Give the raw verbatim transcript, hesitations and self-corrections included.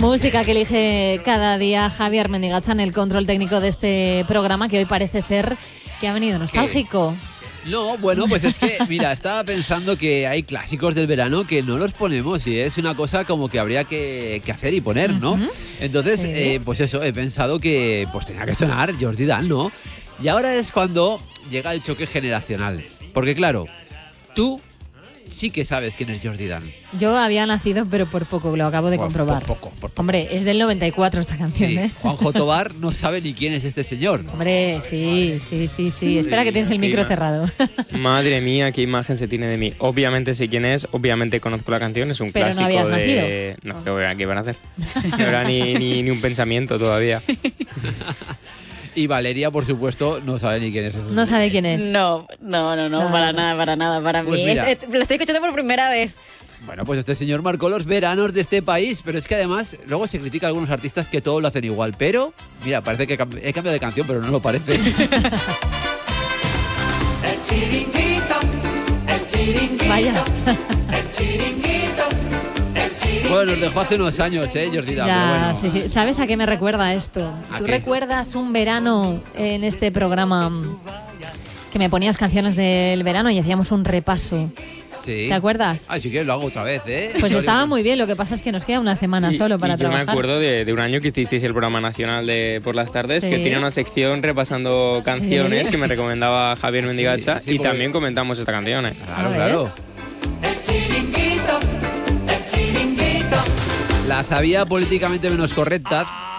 Música que elige cada día Javier Mendigacha en el control técnico de este programa, que hoy parece ser que ha venido nostálgico. ¿Qué? No, bueno, pues es que, mira, estaba pensando que hay clásicos del verano que no los ponemos y es una cosa como que habría que, que hacer y poner, ¿no? Uh-huh. Entonces, sí. eh, pues eso, he pensado que pues tenía que sonar Jordi Dan, ¿no? Y ahora es cuando llega el choque generacional. Porque claro, tú sí que sabes quién es Jordi Dan. Yo había nacido, pero por poco, lo acabo de por, comprobar. Por poco, por poco. Hombre, es del noventa y cuatro esta canción, sí. ¿eh? Juanjo Tobar no sabe ni quién es este señor. Hombre, sí, sí, sí, sí. Espera que tienes el micro ma- cerrado. Madre mía, qué imagen se tiene de mí. Obviamente sé quién es, obviamente conozco la canción, es un pero clásico no habías de... nacido. No, ¿qué, ¿qué van a hacer? No habrá ni, ni, ni un pensamiento todavía. Y Valeria, por supuesto, no sabe ni quién es. No sabe quién es. No, no, no, no, no. para nada, para nada, para pues mí. Mira, Lo estoy escuchando por primera vez. Bueno, pues este señor marcó los veranos de este país, pero es que además luego se critica a algunos artistas que todo lo hacen igual, pero mira, parece que he cambiado de canción, pero no lo parece. El chiringuito, el chiringuito, Vaya. El chiringuito. Bueno, nos dejó hace unos años, ¿eh, Jordi Dan? Ya, pero bueno. sí, sí. ¿Sabes a qué me recuerda esto? ¿A ¿Tú qué? recuerdas un verano en este programa que me ponías canciones del verano y hacíamos un repaso? Sí. ¿Te acuerdas? Ay, si quieres lo hago otra vez, ¿eh? Pues estaba muy bien, lo que pasa es que nos queda una semana Y- solo para y trabajar. Yo me acuerdo de, de un año que hicisteis el programa nacional de por las tardes, Sí. que tenía una sección repasando canciones Sí. que me recomendaba Javier Mendigacha, Sí, sí, y porque- también comentamos esta canción. ¿eh? Claro, ¿Ah, claro. ves? El chiringuito, el chiringuito. Las había políticamente menos correctas,